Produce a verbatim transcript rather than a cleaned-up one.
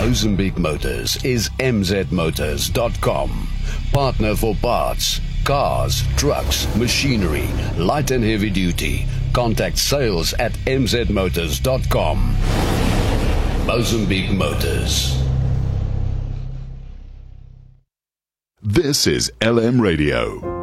Mozambique Motors is m z motors dot com. Partner for parts, cars, trucks, machinery, light and heavy duty. Contact sales at m z motors dot com. Mozambique Motors. This is L M Radio.